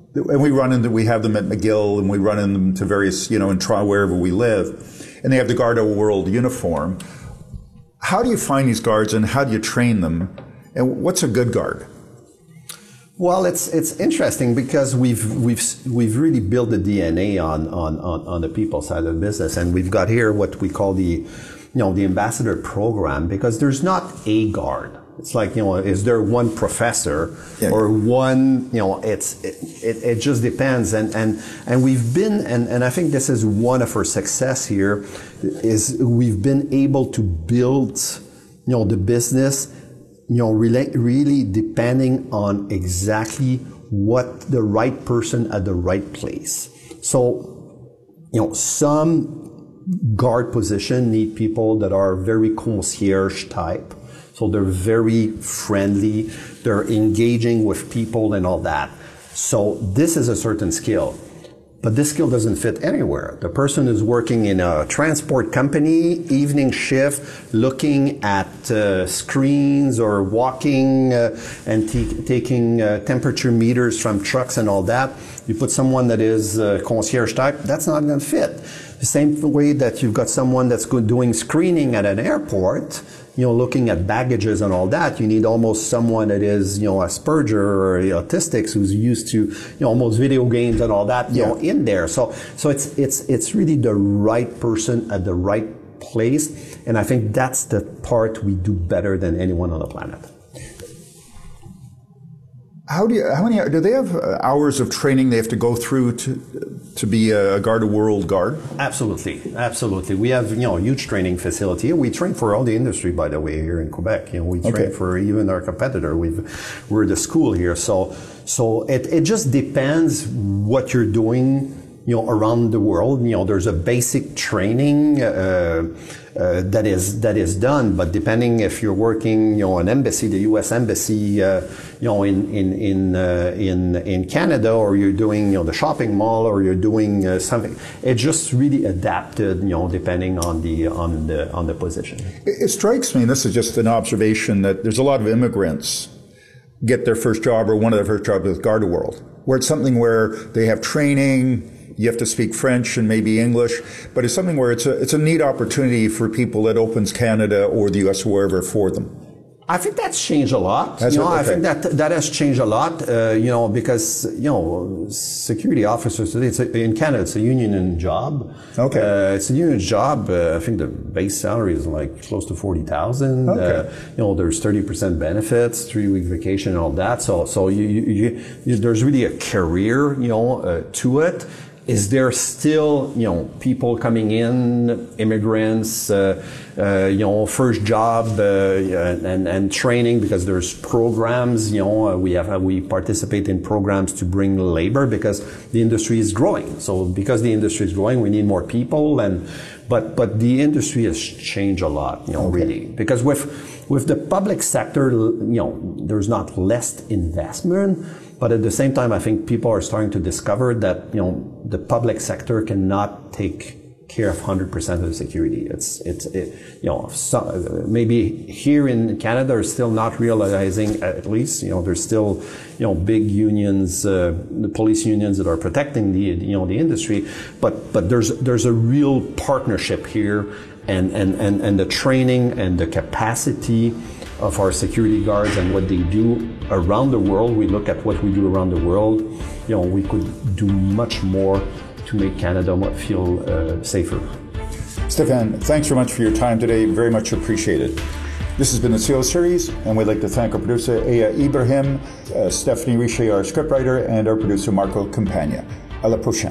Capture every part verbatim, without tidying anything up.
and we run into, we have them at McGill, and we run into them to various, you know, in Toronto, wherever we live, and they have the Garda World uniform. How do you find these guards, and how do you train them? And what's a good guard? Well, it's it's interesting because we've we've we've really built the D N A on on on, on the people side of the business, and we've got here what we call the, you know, the ambassador program, because there's not a guard. It's like, you know, is there one professor yeah. or one, you know, it's, it, it, it just depends. And, and, and we've been, and, and I think this is one of our success here, is we've been able to build, you know, the business, you know, really, really depending on exactly what the right person at the right place. So, you know, some guard position need people that are very concierge type. So they're very friendly, they're engaging with people and all that. So this is a certain skill, but this skill doesn't fit anywhere. The person is working in a transport company, evening shift, looking at uh, screens or walking uh, and t- taking uh, temperature meters from trucks and all that. You put someone that is uh, concierge type, that's not going to fit. The same way that you've got someone that's doing screening at an airport, you know, looking at baggages and all that, you need almost someone that is, you know, Asperger or autistics, who's used to, you know, almost video games and all that, you yeah. know, in there. So, so it's, it's, it's really the right person at the right place. And I think that's the part we do better than anyone on the planet. How do you, how many, do they have hours of training they have to go through to, to be a Garda World guard? Absolutely. Absolutely. We have, you know, a huge training facility. We train for all the industry, by the way, here in Quebec. You know, we train okay. for even our competitor. We've, we're the school here. So, so it, it just depends what you're doing, you know, around the world. You know, there's a basic training, uh, Uh, that is that is done, but depending if you're working, you know, an embassy, the U S embassy, uh, you know, in in in uh, in in Canada, or you're doing, you know, the shopping mall, or you're doing uh, something, it just really adapted, you know, depending on the on the on the position. It, it strikes me, and this is just an observation, that there's a lot of immigrants get their first job, or one of their first jobs with Garda World, where it's something where they have training. You have to speak French and maybe English, but it's something where it's a, it's a neat opportunity for people that opens Canada or the U S or wherever for them. I think that's changed a lot. That's you know, okay. I think that that has changed a lot. Uh, you know, because you know, security officers today, it's a, in Canada, it's a union job. Okay, uh, it's a union job. Uh, I think the base salary is like close to forty thousand. Okay. Uh, you know, there's thirty percent benefits, three week vacation, and all that. So, so you, you, you there's really a career, you know, uh, to it. Is there still, you know, people coming in, immigrants, uh, uh, you know, first job, uh, and, and training, because there's programs, you know, uh, we have, uh, we participate in programs to bring labor because the industry is growing. So because the industry is growing, we need more people, and, but, but the industry has changed a lot, you know, okay. really, because with, with the public sector, you know, there's not less investment. But at the same time, I think people are starting to discover that, you know, the public sector cannot take care of one hundred percent of the security. It's, it's, it, you know, so, maybe here in Canada are still not realizing, at least, you know, there's still, you know, big unions, uh, the police unions that are protecting the, you know, the industry. But, but there's, there's a real partnership here, and, and, and, and the training and the capacity of our security guards and what they do around the world. We look at what we do around the world. You know, we could do much more to make Canada feel uh, safer. Stéphane, thanks very much for your time today. Very much appreciated. This has been the C E O Series, and we'd like to thank our producer, Aya Ibrahim, uh, Stephanie Richer, our scriptwriter, and our producer, Marco Campagna. À la prochaine.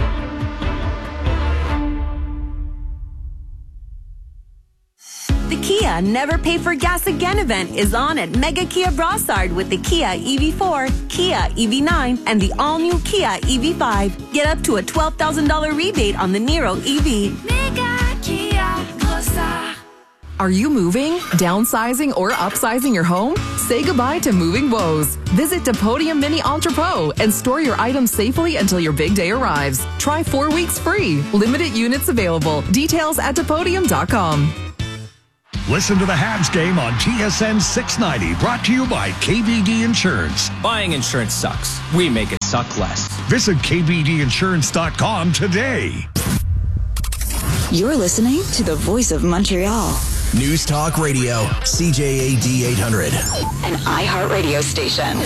Kia Never Pay for Gas Again event is on at Mega Kia Brossard with the Kia E V four, Kia E V nine, and the all-new Kia E V five. Get up to a twelve thousand dollars rebate on the Niro E V. Mega Kia Brossard. Are you moving, downsizing, or upsizing your home? Say goodbye to moving woes. Visit Depodium Mini Entrepot and store your items safely until your big day arrives. Try four weeks free. Limited units available. Details at Depodium dot com. Listen to the Habs game on T S N six ninety, brought to you by K V D Insurance. Buying insurance sucks. We make it suck less. Visit K B D insurance dot com today. You're listening to the Voice of Montreal. News Talk Radio, C J A D eight hundred. An iHeartRadio station.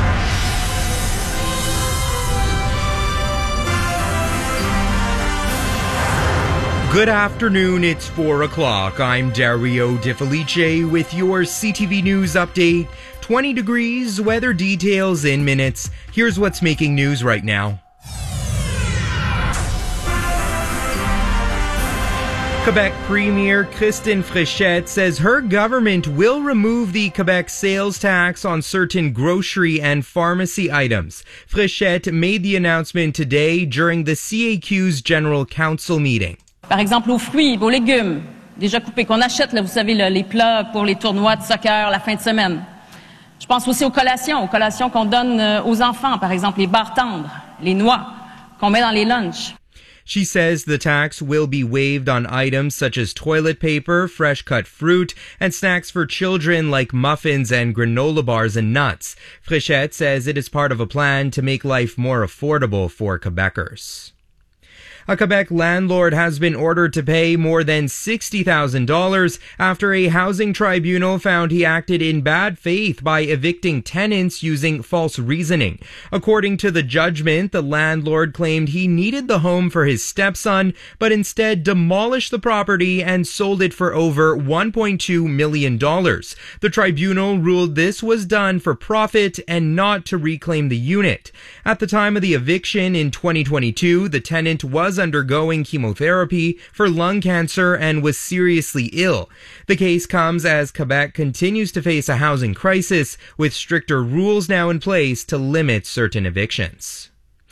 Good afternoon, it's four o'clock. I'm Dario De Felice with your C T V News update. twenty degrees, weather details in minutes. Here's what's making news right now. Quebec Premier Christine Fréchette says her government will remove the Quebec sales tax on certain grocery and pharmacy items. Fréchette made the announcement today during the C A Q's General Council meeting. Par exemple, aux fruits, aux légumes, déjà coupés, qu'on achète, là, vous savez, là, les plats pour les tournois de soccer la fin de semaine. Je pense aussi aux collations, aux collations qu'on donne aux enfants, par exemple, les barres tendres, les noix qu'on met dans les lunchs. She says the tax will be waived on items such as toilet paper, fresh cut fruit, and snacks for children like muffins and granola bars and nuts. Fréchette says it is part of a plan to make life more affordable for Quebecers. A Quebec landlord has been ordered to pay more than sixty thousand dollars after a housing tribunal found he acted in bad faith by evicting tenants using false reasoning. According to the judgment, the landlord claimed he needed the home for his stepson, but instead demolished the property and sold it for over one point two million dollars. The tribunal ruled this was done for profit and not to reclaim the unit. At the time of the eviction in twenty twenty-two, the tenant was undergoing chemotherapy for lung cancer and was seriously ill. The case comes as Quebec continues to face a housing crisis, with stricter rules now in place to limit certain evictions.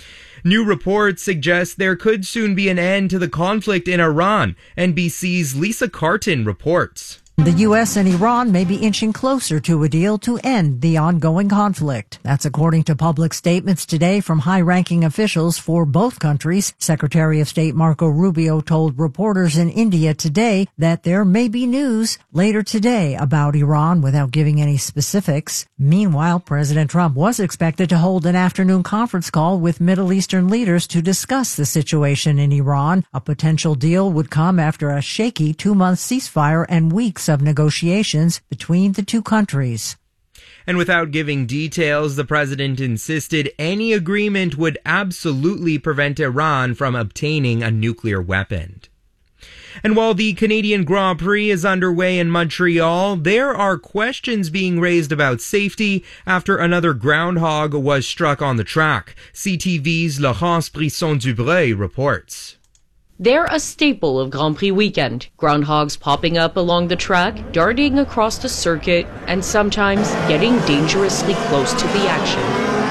New reports suggest there could soon be an end to the conflict in Iran. N B C's Lisa Carton reports. The U S and Iran may be inching closer to a deal to end the ongoing conflict. That's according to public statements today from high-ranking officials for both countries. Secretary of State Marco Rubio told reporters in India today that there may be news later today about Iran without giving any specifics. Meanwhile, President Trump was expected to hold an afternoon conference call with Middle Eastern leaders to discuss the situation in Iran. A potential deal would come after a shaky two-month ceasefire and weeks of negotiations between the two countries. And without giving details, the president insisted any agreement would absolutely prevent Iran from obtaining a nuclear weapon. And while the Canadian Grand Prix is underway in Montreal, there are questions being raised about safety after another groundhog was struck on the track. C T V's Laurence Brisson-Dubreuil reports. They're a staple of Grand Prix weekend. Groundhogs popping up along the track, darting across the circuit, and sometimes getting dangerously close to the action.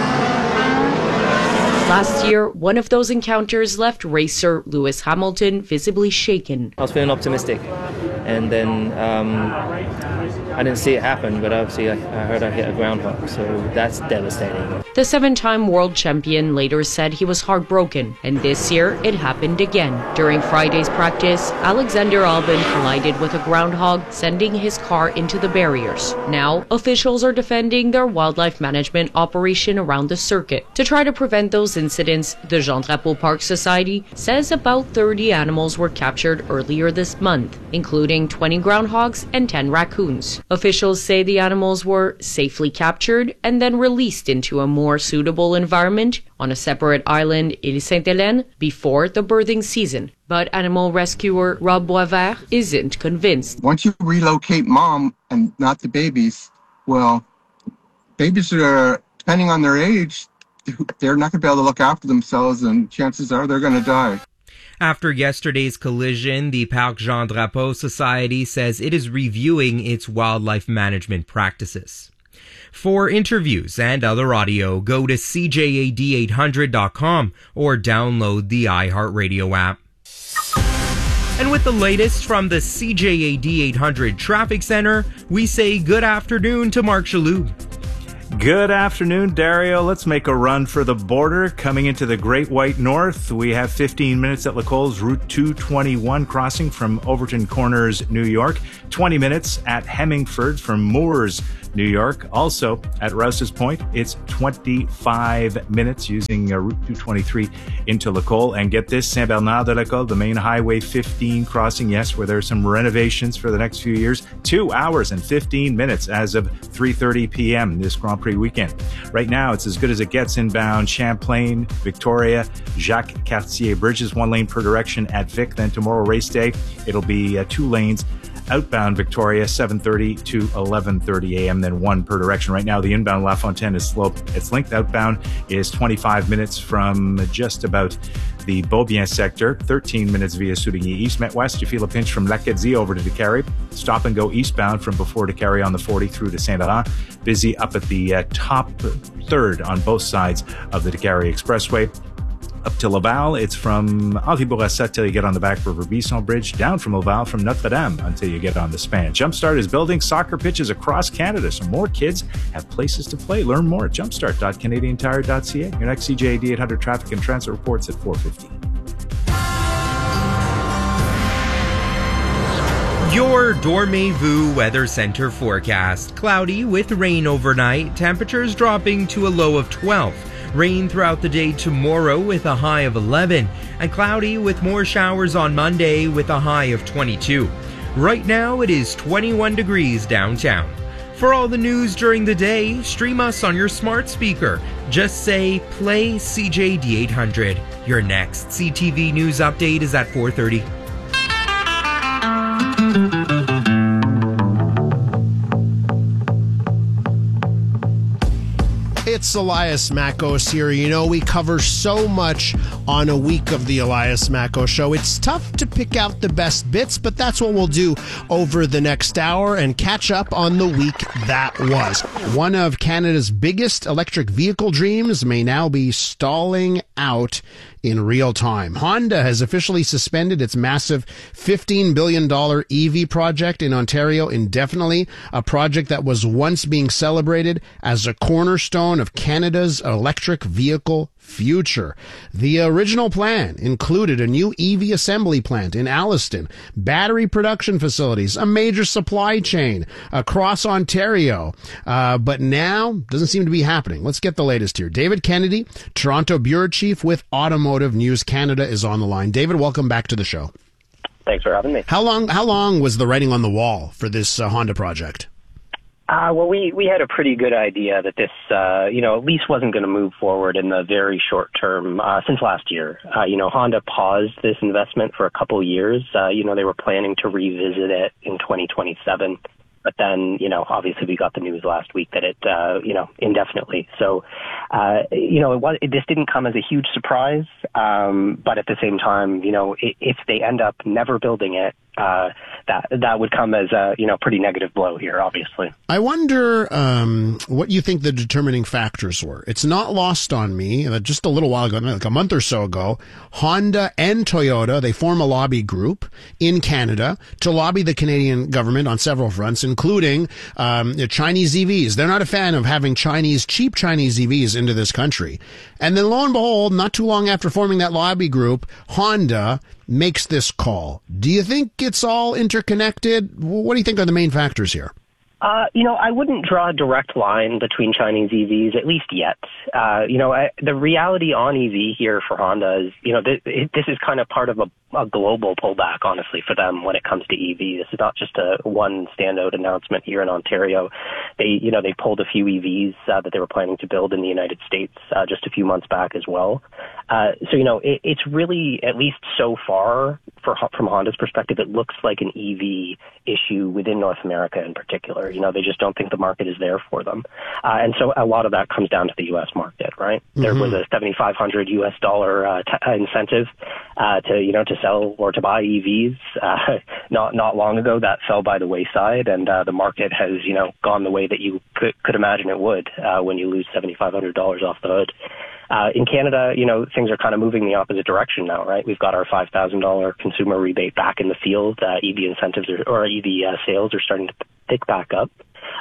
Last year, one of those encounters left racer Lewis Hamilton visibly shaken. I was feeling optimistic, and then um, I didn't see it happen, but obviously I, I heard I hit a groundhog, so that's devastating. The seven-time world champion later said he was heartbroken, and this year it happened again. During Friday's practice, Alexander Albon collided with a groundhog, sending his car into the barriers. Now, officials are defending their wildlife management operation around the circuit. To try to prevent those incidents, the Jean Drapeau Park Society says about thirty animals were captured earlier this month, including twenty groundhogs and ten raccoons. Officials say the animals were safely captured and then released into a more suitable environment on a separate island, Ile Sainte-Hélène, before the birthing season. But animal rescuer Rob Boisvert isn't convinced. Once you relocate mom and not the babies, well, babies are, depending on their age, they're not going to be able to look after themselves, and chances are they're going to die. After yesterday's collision, the Parc Jean Drapeau Society says it is reviewing its wildlife management practices. For interviews and other audio, go to C J A D eight hundred dot com or download the iHeartRadio app. And with the latest from the C J A D eight hundred Traffic Center, we say good afternoon to Mark Chaloux. Good afternoon, Dario. Let's make a run for the border. Coming into the Great White North, we have fifteen minutes at Lacole's Route two twenty-one crossing from Overton Corners, New York. twenty minutes at Hemmingford from Moores, New York. Also at Rouse's Point, it's twenty-five minutes using uh, Route two twenty-three into Lacole. And get this, Saint-Bernard-de-Lacole, the main Highway fifteen crossing, yes, where there are some renovations for the next few years. Two hours and fifteen minutes as of three thirty p.m. this Grand Prix weekend. Right now, it's as good as it gets inbound Champlain, Victoria, Jacques Cartier Bridges, one lane per direction at Vic. Then tomorrow, race day, it'll be uh, two lanes outbound Victoria, seven thirty to eleven thirty a.m., then one per direction. Right now, the inbound La Fontaine is slow. Its length outbound is twenty-five minutes from just about the Beaubien sector, thirteen minutes via Souvigny East. Met West, you feel a pinch from L'acadie over to Décarie. Stop and go eastbound from before Décarie on the forty through to Saint-Laurent. Busy up at the uh, top third on both sides of the Décarie Expressway. Up to Laval, it's from Henri Bourassa till you get on the Back River Bisson Bridge, down from Laval from Notre-Dame until you get on the span. Jumpstart is building soccer pitches across Canada so more kids have places to play. Learn more at jumpstart dot canadian tire dot c a. Your next C J A D eight hundred traffic and transit reports at four fifteen. Your Dormez-vous Weather Center forecast. Cloudy with rain overnight, temperatures dropping to a low of twelve. Rain throughout the day tomorrow with a high of eleven, and cloudy with more showers on Monday with a high of twenty-two. Right now it is twenty-one degrees downtown. For all the news during the day, stream us on your smart speaker. Just say, play C J D eight hundred. Your next C T V News update is at four thirty. It's Elias Mackos here. You know, we cover so much on a week of the Elias Mackos Show. It's tough to pick out the best bits, but that's what we'll do over the next hour and catch up on the week that was. One of Canada's biggest electric vehicle dreams may now be stalling out in real time. Honda has officially suspended its massive fifteen billion dollars E V project in Ontario indefinitely, a project that was once being celebrated as a cornerstone of Canada's electric vehicle future. The original plan included a new E V assembly plant in Alliston, battery production facilities, a major supply chain across Ontario. Uh, but now, doesn't seem to be happening. Let's get the latest here. David Kennedy, Toronto Bureau Chief with Automotive News Canada, is on the line. David, welcome back to the show. Thanks for having me. How long, how long was the writing on the wall for this uh, Honda project? Uh, well, we, we had a pretty good idea that this, uh, you know, at least wasn't going to move forward in the very short term, uh, since last year. Uh, you know, Honda paused this investment for a couple years. Uh, you know, they were planning to revisit it in twenty twenty-seven. But then, you know, obviously we got the news last week that it, uh, you know, indefinitely. So, uh, you know, it was, it, this didn't come as a huge surprise. Um, but at the same time, you know, it, if they end up never building it, uh, that that would come as a, you know, pretty negative blow here, obviously. I wonder um, what you think the determining factors were. It's not lost on me that just a little while ago, like a month or so ago, Honda and Toyota, they form a lobby group in Canada to lobby the Canadian government on several fronts, including um, Chinese E Vs. They're not a fan of having Chinese, cheap Chinese E Vs into this country. And then lo and behold, not too long after forming that lobby group, Honda makes this call. Do you think it's all interconnected? What do you think are the main factors here? Uh, you know, I wouldn't draw a direct line between Chinese E Vs, at least yet. Uh, you know, I, the reality on E V here for Honda is, you know, th- it, this is kind of part of a, a global pullback, honestly, for them when it comes to E V. This is not just a one standout announcement here in Ontario. They, you know, they pulled a few E Vs uh, that they were planning to build in the United States uh, just a few months back as well. Uh, so, you know, it, it's really, at least so far, for, from Honda's perspective, it looks like an E V issue within North America in particular. You know, they just don't think the market is there for them. Uh, and so a lot of that comes down to the U S market, right? Mm-hmm. There was a seventy-five hundred U S dollar uh, t- incentive uh, to, you know, to sell or to buy E Vs. Uh, not not long ago, that fell by the wayside, and uh, the market has, you know, gone the way that you could, could imagine it would uh, when you lose seventy-five hundred dollars off the hood. Uh, in Canada, you know, things are kind of moving the opposite direction now, right? We've got our five thousand dollars consumer rebate back in the field. Uh, E V incentives are, or E V uh, sales are starting to pick back up.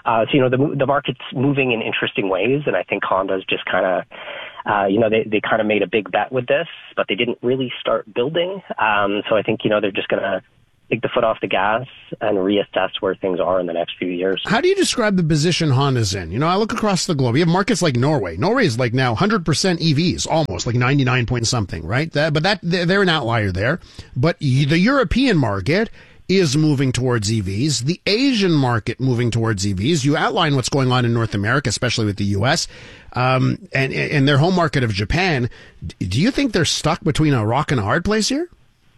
Uh, so, you know, the, the market's moving in interesting ways, and I think Honda's just kind of, uh, you know, they, they kind of made a big bet with this, but they didn't really start building. Um, so I think, you know, they're just going to take the foot off the gas and reassess where things are in the next few years. How do you describe the position Honda's in? You know, I look across the globe. You have markets like Norway. Norway is like now one hundred percent E Vs, almost like ninety-nine point something, right? That, but that they're an outlier there. But the European market is moving towards E Vs. The Asian market moving towards E Vs. You outline what's going on in North America, especially with the U S, um, and, and their home market of Japan. Do you think they're stuck between a rock and a hard place here?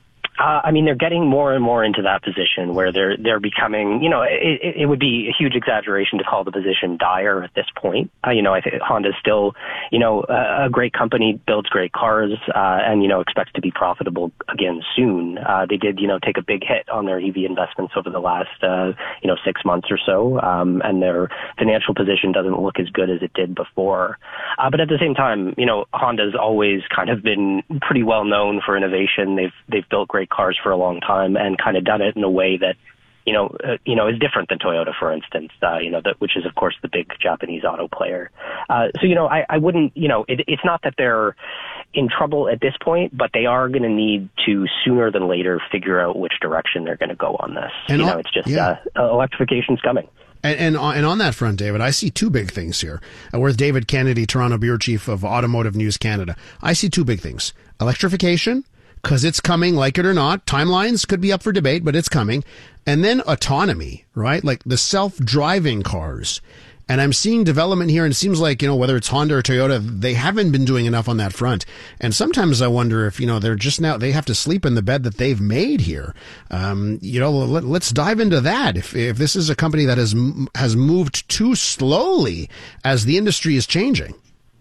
Uh, I mean, they're getting more and more into that position where they're they're becoming, you know, it, it would be a huge exaggeration to call the position dire at this point. Uh, you know, I think Honda's still, you know, a, a great company, builds great cars, uh, and, you know, expects to be profitable again soon. Uh, they did, you know, take a big hit on their E V investments over the last, uh, you know, six months or so, um, and their financial position doesn't look as good as it did before. Uh, but at the same time, you know, Honda's always kind of been pretty well known for innovation. They've they've built great cars for a long time and kind of done it in a way that, you know, uh, you know, is different than Toyota, for instance, uh, you know, that, which is, of course, the big Japanese auto player. Uh, so, you know, I, I wouldn't, you know, it, it's not that they're in trouble at this point, but they are going to need to sooner than later figure out which direction they're going to go on this. And you know, all, it's just yeah. uh, electrification's coming. And, and and on that front, David, I see two big things here. Uh, we're with David Kennedy, Toronto Bureau Chief of Automotive News Canada. I see two big things. Electrification, because it's coming, like it or not. Timelines could be up for debate, but it's coming. And then autonomy, right? Like the self-driving cars. And I'm seeing development here, and it seems like, you know, whether it's Honda or Toyota, they haven't been doing enough on that front. And sometimes I wonder if, you know, they're just now, they have to sleep in the bed that they've made here. Um, you know, let, let's dive into that. If, if this is a company that has, has moved too slowly as the industry is changing.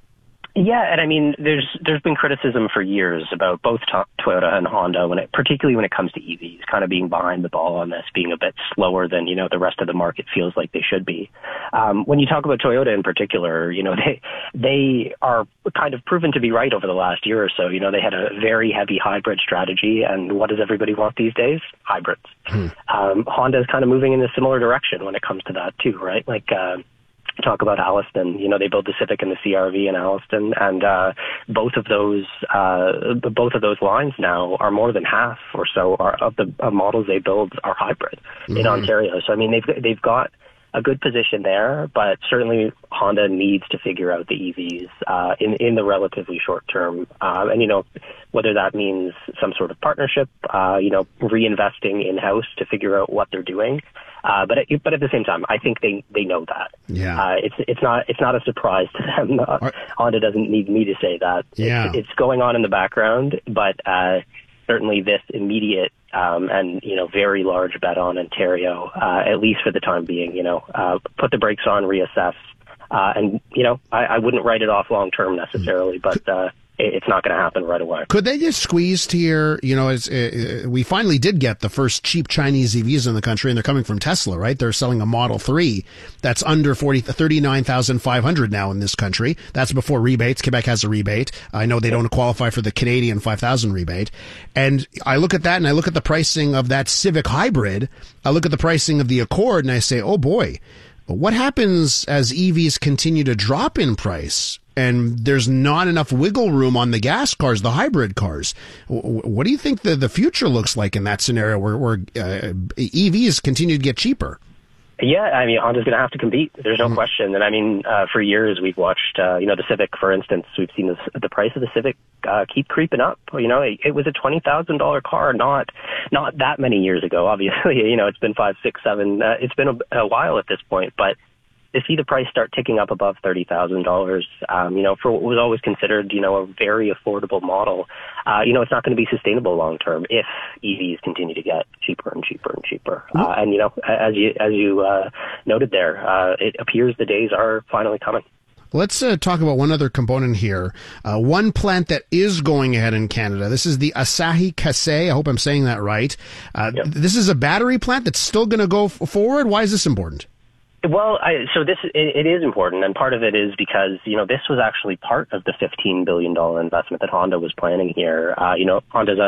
Yeah, and I mean, there's there's been criticism for years about both to- Toyota and Honda, when it, particularly when it comes to E Vs, kind of being behind the ball on this, being a bit slower than, you know, the rest of the market feels like they should be. Um, when you talk about Toyota in particular, you know, they they are kind of proven to be right over the last year or so. You know, they had a very heavy hybrid strategy, and what does everybody want these days? Hybrids. Hmm. Um, Honda is kind of moving in a similar direction when it comes to that too, right? Like. Uh, Talk about Alliston. You know, they build the Civic and the C R V in Alliston, and uh, both of those uh, both of those lines now are more than half or so are, of the uh, models they build are hybrid mm-hmm. in Ontario. So I mean, they've they've got a good position there, but certainly Honda needs to figure out the E Vs uh, in in the relatively short term, uh, and you know, whether that means some sort of partnership, uh, you know, reinvesting in house to figure out what they're doing. Uh, but it, but at the same time, I think they, they know that. Yeah. Uh, it's it's not it's not a surprise to them. Uh, Honda doesn't need me to say that. Yeah. It's, it's going on in the background, but uh, certainly this immediate um, and you know very large bet on Ontario, uh, at least for the time being. You know, uh, put the brakes on, reassess, uh, and you know I, I wouldn't write it off long term necessarily, but. Uh, It's not going to happen right away. Could they get squeezed here? You know, it's, uh, we finally did get the first cheap Chinese E Vs in the country, and they're coming from Tesla, right? They're selling a Model three that's under forty, thirty-nine thousand five hundred now in this country. That's before rebates. Quebec has a rebate. I know they don't qualify for the Canadian five thousand rebate. And I look at that, and I look at the pricing of that Civic Hybrid. I look at the pricing of the Accord, and I say, oh boy, what happens as E Vs continue to drop in price? And there's not enough wiggle room on the gas cars, the hybrid cars. What do you think the, the future looks like in that scenario where, where uh, E Vs continue to get cheaper? Yeah, I mean, Honda's going to have to compete. There's no mm-hmm. question. And I mean, uh, for years we've watched, uh, you know, the Civic, for instance, we've seen this, the price of the Civic uh, keep creeping up. You know, it, it was a twenty thousand dollars car not not that many years ago, obviously. You know, it's been five, six, seven. Uh, it's been a, a while at this point, but to see the price start ticking up above thirty thousand dollars, um, you know, for what was always considered, you know, a very affordable model, uh, you know, it's not going to be sustainable long term if E Vs continue to get cheaper and cheaper and cheaper. Uh, and, you know, as you, as you uh, noted there, uh, it appears the days are finally coming. Let's uh, talk about one other component here. Uh, one plant that is going ahead in Canada. This is the Asahi Kasei. I hope I'm saying that right. Uh, yep. This is a battery plant that's still going to go f- forward. Why is this important? Well, I, so this it, it is important, and part of it is because, you know, this was actually part of the fifteen billion dollars investment that Honda was planning here. Uh, you know, Honda's a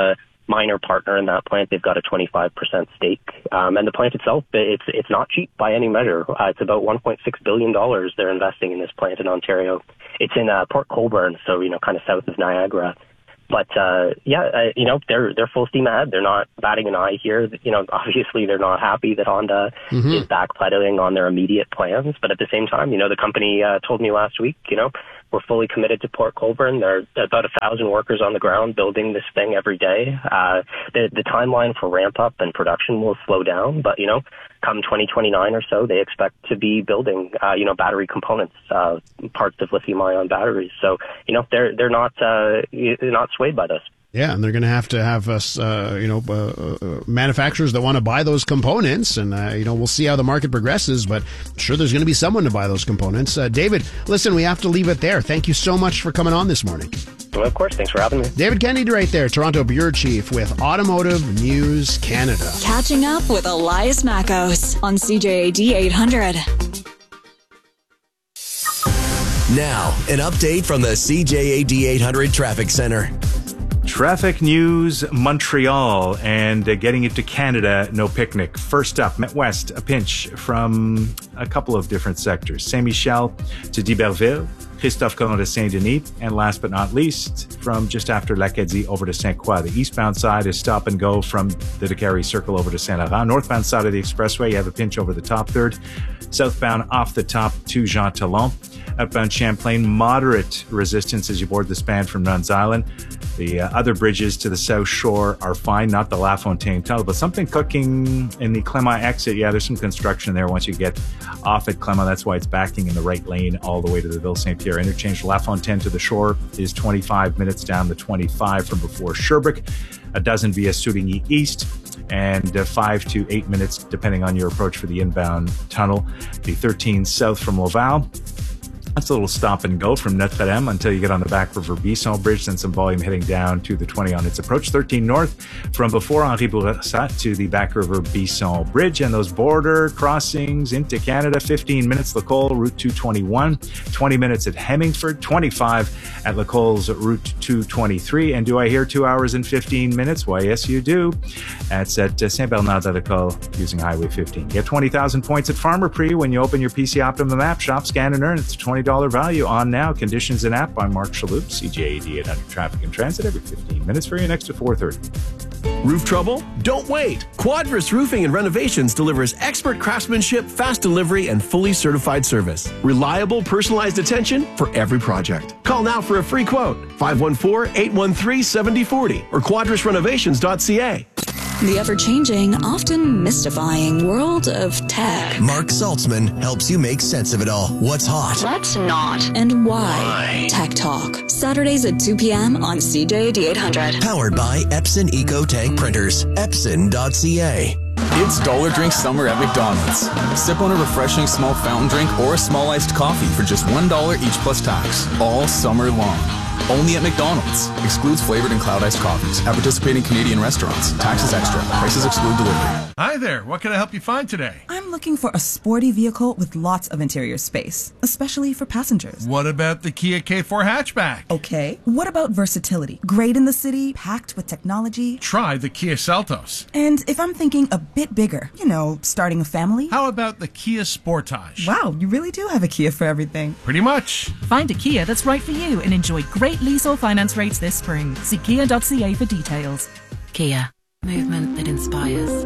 minor partner in that plant. They've got a twenty-five percent stake. Um, and the plant itself, it's it's not cheap by any measure. Uh, it's about one point six billion dollars they're investing in this plant in Ontario. It's in uh, Port Colborne, so, you know, kind of south of Niagara. But, uh, yeah, uh, you know, they're they're full steam ahead. They're not batting an eye here. You know, obviously they're not happy that Honda mm-hmm. is backpedaling on their immediate plans. But at the same time, you know, the company uh, told me last week, you know, we're fully committed to Port Colborne. There are about a thousand workers on the ground building this thing every day. Uh, the, the timeline for ramp up and production will slow down, but, you know, come twenty twenty-nine or so, they expect to be building, uh, you know, battery components, uh, parts of lithium-ion batteries. So, you know, they're they're not uh, they're not swayed by this. Yeah, and they're going to have to have us, uh, you know, uh, uh, manufacturers that want to buy those components, and uh, you know, we'll see how the market progresses. But I'm sure there's going to be someone to buy those components. Uh, David, listen, we have to leave it there. Thank you so much for coming on this morning. Well, of course, thanks for having me. David Kennedy, right there, Toronto Bureau Chief with Automotive News Canada. Catching up with Elias Mackos on C J A D eight hundred. Now, an update from the C J A D eight hundred Traffic Center. Traffic news, Montreal, and uh, getting into Canada, no picnic. First up, Met West, a pinch from a couple of different sectors. Saint-Michel to d'Iberville, Christophe Colomb to Saint-Denis, and last but not least, from just after L'Acadie over to Saint-Croix. The eastbound side is stop and go from the Décarie Circle over to Saint-Laurent. Northbound side of the expressway, you have a pinch over the top third. Southbound off the top to Jean Talon. Outbound Champlain, moderate resistance as you board the span from Nuns Island. The uh, other bridges to the South Shore are fine, not the La Fontaine Tunnel, but something cooking in the Clement exit. Yeah, there's some construction there once you get off at Clement. That's why it's backing in the right lane all the way to the Ville Saint-Pierre interchange. La Fontaine to the shore is twenty-five minutes down the twenty-five from before Sherbrooke. A dozen via Souvigny East, and uh, five to eight minutes depending on your approach for the inbound tunnel. The thirteen south from Laval. That's a little stop and go from Notre Dame until you get on the Back River Bisson Bridge, then some volume heading down to the twenty on its approach. thirteen north from before Henri Bourassa to the Back River Bisson Bridge, and those border crossings into Canada. fifteen minutes Lacolle, Route two twenty-one, twenty minutes at Hemmingford, twenty-five at Lacolle's Route two twenty-three. And do I hear two hours and fifteen minutes? Why, yes, you do. That's at Saint-Bernard-de-Lacolle using Highway fifteen. Get twenty thousand points at Farmer Prix when you open your P C Optimum app. Shop, scan, and earn. It's a twenty dollars value on now. Conditions and app by Mark Shalhoub, C J A D eight hundred Traffic and Transit, every fifteen minutes for you next to four thirty. Roof trouble? Don't wait. Quadris Roofing and Renovations delivers expert craftsmanship, fast delivery, and fully certified service. Reliable, personalized attention for every project. Call now for a free quote. five one four, eight one three, seven zero four zero or quadris renovations dot c a. The ever-changing, often mystifying world of tech. Mark Saltzman helps you make sense of it all. What's hot? Let's not. And why? Why? Tech Talk. Saturdays at two p.m. on C J A D eight hundred. Powered by Epson Eco Tank Printers. Epson dot c a. It's Dollar Drink Summer at McDonald's. Sip on a refreshing small fountain drink or a small iced coffee for just one dollar each plus tax. All summer long. Only at McDonald's. Excludes flavored and cloud iced coffees. At participating Canadian restaurants. Taxes extra. Prices exclude delivery. Hi there. What can I help you find today? I'm looking for a sporty vehicle with lots of interior space, especially for passengers. What about the Kia K four hatchback? Okay. What about versatility? Great in the city, packed with technology. Try the Kia Seltos. And if I'm thinking a bit bigger, you know, starting a family? How about the Kia Sportage? Wow, you really do have a Kia for everything. Pretty much. Find a Kia that's right for you and enjoy great lease or finance rates this spring. See kia dot c a for details. Kia. Movement that inspires.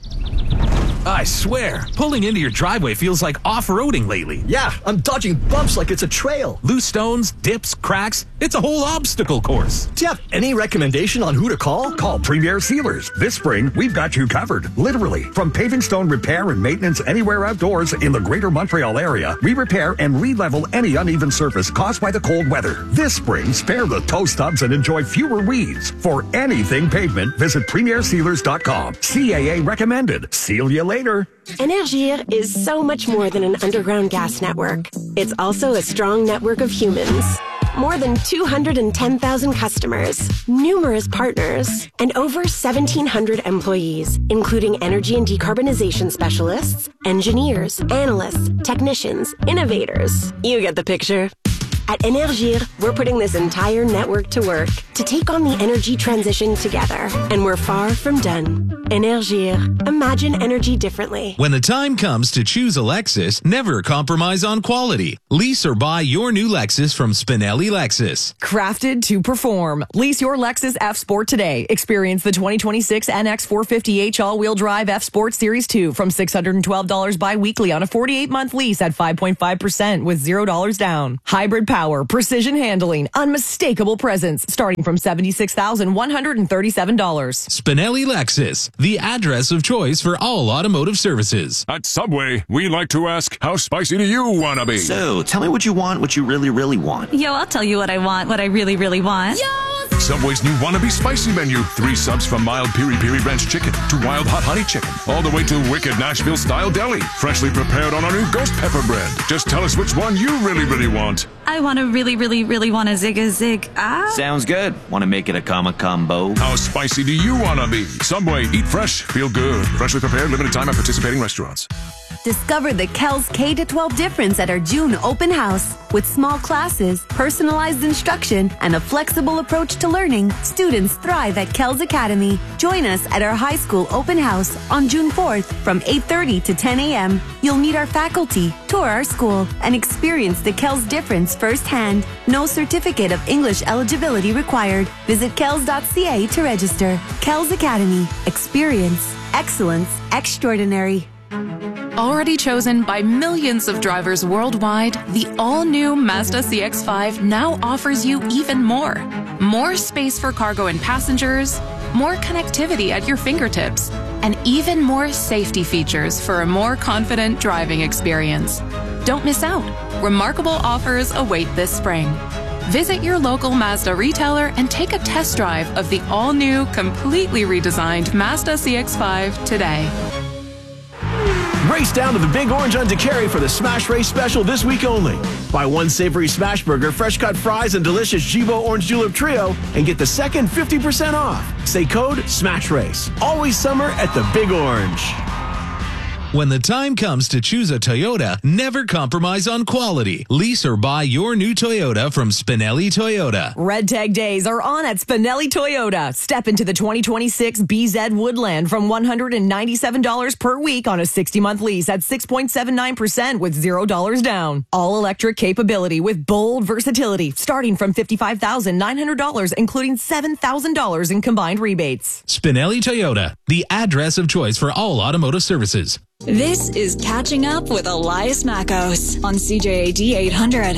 I swear, pulling into your driveway feels like off-roading lately. Yeah, I'm dodging bumps like it's a trail. Loose stones, dips, cracks. It's a whole obstacle course. Do you have any recommendation on who to call? Call Premier Sealers. This spring, we've got you covered. Literally. From paving stone repair and maintenance anywhere outdoors in the greater Montreal area, we repair and re-level any uneven surface caused by the cold weather. This spring, spare the toe stubs and enjoy fewer weeds. For anything pavement, visit premier sealers dot com. C A A recommended. Seal you later. Énergir is so much more than an underground gas network. It's also a strong network of humans. More than two hundred ten thousand customers, numerous partners, and over seventeen hundred employees, including energy and decarbonization specialists, engineers, analysts, technicians, innovators. You get the picture. At Energir, we're putting this entire network to work to take on the energy transition together. And we're far from done. Energir. Imagine energy differently. When the time comes to choose a Lexus, never compromise on quality. Lease or buy your new Lexus from Spinelli Lexus. Crafted to perform. Lease your Lexus F Sport today. Experience the twenty twenty-six N X four fifty H all-wheel drive F Sport Series two from six hundred twelve dollars bi-weekly on a forty-eight month lease at five point five percent with zero dollars down. Hybrid power, precision handling, unmistakable presence starting from seventy-six thousand one hundred thirty-seven dollars. Spinelli Lexus, the address of choice for all automotive services. At Subway, we like to ask, how spicy do you want to be? So, tell me what you want, what you really, really want. Yo, I'll tell you what I want, what I really, really want. Yo! Subway's new Wannabe Spicy menu. Three subs from mild piri piri ranch chicken to wild hot honey chicken. All the way to wicked Nashville style deli. Freshly prepared on our new ghost pepper bread. Just tell us which one you really, really want. I want to really, really, really want a zig a zig. Ah. Sounds good. Want to make it a comma combo? How spicy do you want to be? Subway, eat fresh, feel good. Freshly prepared, limited time at participating restaurants. Discover the Kells K to twelve difference at our June open house. With small classes, personalized instruction, and a flexible approach to learning, students thrive at Kells Academy. Join us at our high school open house on June fourth from eight thirty to ten a.m. You'll meet our faculty, tour our school, and experience the Kells difference firsthand. No certificate of English eligibility required. Visit kells dot c a to register. Kells Academy. Experience. Excellence. Extraordinary. Already chosen by millions of drivers worldwide, the all-new Mazda C X five now offers you even more. More space for cargo and passengers, more connectivity at your fingertips, and even more safety features for a more confident driving experience. Don't miss out. Remarkable offers await this spring. Visit your local Mazda retailer and take a test drive of the all-new, completely redesigned Mazda C X five today. Race down to the Big Orange on DeCary for the Smash Race special this week only. Buy one savory smash burger, fresh cut fries, and delicious Jibo Orange Julep Trio and get the second fifty percent off. Say code SMASH RACE. Always summer at the Big Orange. When the time comes to choose a Toyota, never compromise on quality. Lease or buy your new Toyota from Spinelli Toyota. Red Tag Days are on at Spinelli Toyota. Step into the twenty twenty-six B Z Woodland from one hundred ninety-seven dollars per week on a sixty month lease at six point seven nine percent with zero dollars down. All electric capability with bold versatility starting from fifty-five thousand nine hundred dollars, including seven thousand dollars in combined rebates. Spinelli Toyota, the address of choice for all automotive services. This is Catching Up with Elias Makos on C J A D eight hundred.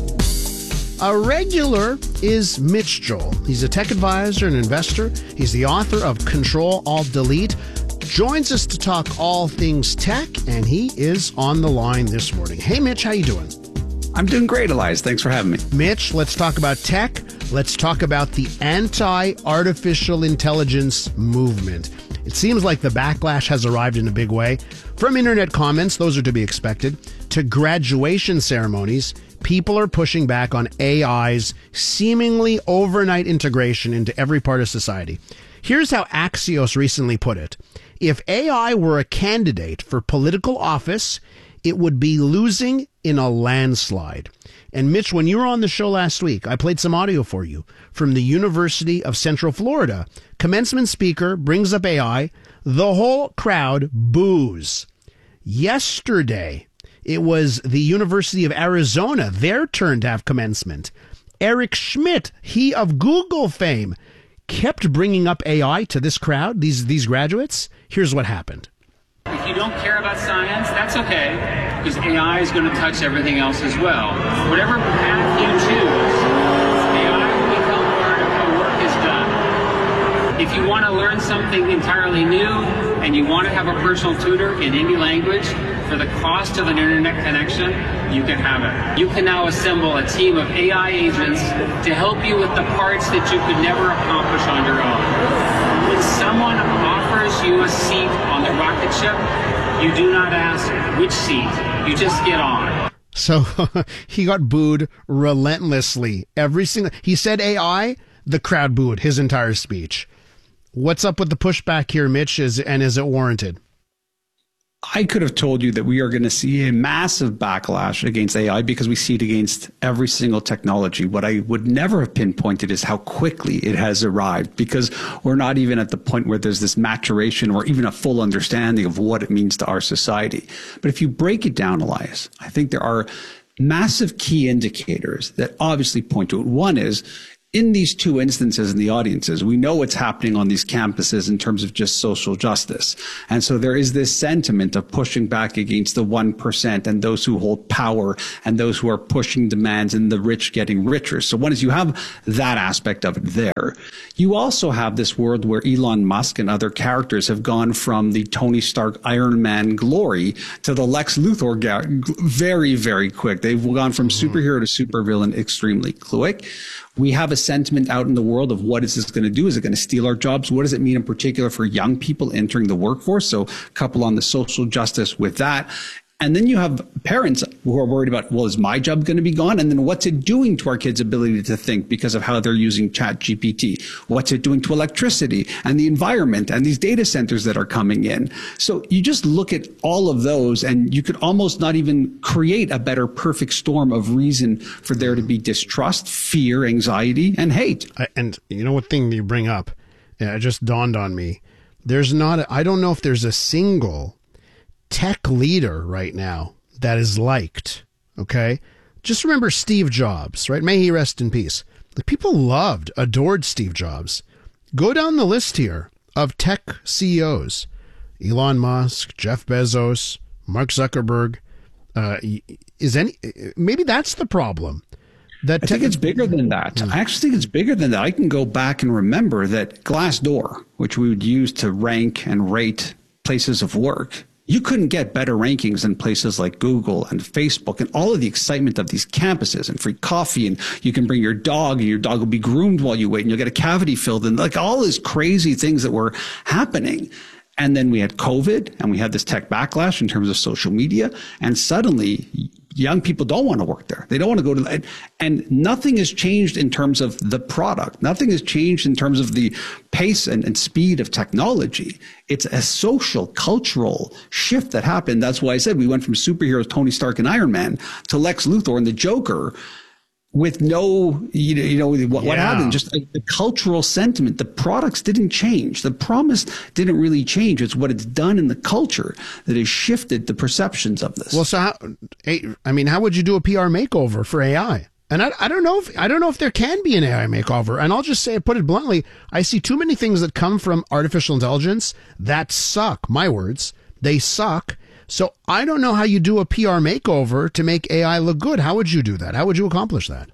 A regular is Mitch Joel. He's a tech advisor and investor. He's the author of Control Alt Delete. Joins us to talk all things tech, and he is on the line this morning. Hey, Mitch, how you doing? I'm doing great, Elias. Thanks for having me. Mitch, let's talk about tech. Let's talk about the anti-artificial intelligence movement. It seems like the backlash has arrived in a big way. From internet comments, those are to be expected, to graduation ceremonies, people are pushing back on A I's seemingly overnight integration into every part of society. Here's how Axios recently put it. If A I were a candidate for political office, it would be losing in a landslide. And Mitch, when you were on the show last week, I played some audio for you from the University of Central Florida. Commencement speaker brings up A I. The whole crowd boos. Yesterday, it was the University of Arizona, their turn to have commencement. Eric Schmidt, he of Google fame, kept bringing up A I to this crowd, these, these graduates. Here's what happened. If you don't care about science, that's okay, because A I is going to touch everything else as well. Whatever path you choose, A I will help learn how work is done. If you want to learn something entirely new and you want to have a personal tutor in any language for the cost of an internet connection, you can have it. You can now assemble a team of A I agents to help you with the parts that you could never accomplish on your own. When someone offers you a seat on the rocket ship, you do not ask which seat, you just get on. So he got booed relentlessly. Every single, he said A I, the crowd booed his entire speech. What's up with the pushback here, Mitch, is, and is it warranted? I could have told you that we are going to see a massive backlash against A I because we see it against every single technology. What I would never have pinpointed is how quickly it has arrived, because we're not even at the point where there's this maturation or even a full understanding of what it means to our society. But if you break it down, Elias, I think there are massive key indicators that obviously point to it. One is, in these two instances in the audiences, we know what's happening on these campuses in terms of just social justice. And so there is this sentiment of pushing back against the one percent and those who hold power and those who are pushing demands and the rich getting richer. So one is you have that aspect of it there. You also have this world where Elon Musk and other characters have gone from the Tony Stark Iron Man glory to the Lex Luthor ga- very, very quick. They've gone from superhero to supervillain extremely quick. We have a sentiment out in the world of what is this going to do? Is it going to steal our jobs? What does it mean in particular for young people entering the workforce? So couple on the social justice with that. And then you have parents who are worried about, well, is my job going to be gone? And then what's it doing to our kids' ability to think because of how they're using Chat G P T? What's it doing to electricity and the environment and these data centers that are coming in? So you just look at all of those and you could almost not even create a better perfect storm of reason for there to be distrust, fear, anxiety, and hate. I, and you know what thing you bring up? Yeah, it just dawned on me. There's not, a, I don't know if there's a single tech leader right now that is liked. Okay. Just remember Steve Jobs, right? May he rest in peace. The people loved, adored Steve Jobs. Go down the list here of tech C E Os. Elon Musk, Jeff Bezos, Mark Zuckerberg. Uh, is any, maybe that's the problem. That I think it's bigger than that. Mm. I actually think it's bigger than that. I can go back and remember that Glassdoor, which we would use to rank and rate places of work, you couldn't get better rankings than places like Google and Facebook and all of the excitement of these campuses and free coffee, and you can bring your dog and your dog will be groomed while you wait and you'll get a cavity filled, and like all these crazy things that were happening. And then we had COVID and we had this tech backlash in terms of social media, and suddenly young people don't want to work there. They don't want to go to, and, and nothing has changed in terms of the product. Nothing has changed in terms of the pace and, and speed of technology. It's a social, cultural shift that happened. That's why I said we went from superheroes, Tony Stark and Iron Man, to Lex Luthor and the Joker, with no, you know, you know what, yeah. what happened? Just the cultural sentiment. The products didn't change. The promise didn't really change. It's what it's done in the culture that has shifted the perceptions of this. Well, so how, I mean, how would you do a P R makeover for A I? And I, I don't know if I don't know if there can be an A I makeover. And I'll just say, put it bluntly, I see too many things that come from artificial intelligence that suck. My words, they suck. So I don't know how you do a P R makeover to make A I look good. How would you do that? How would you accomplish that?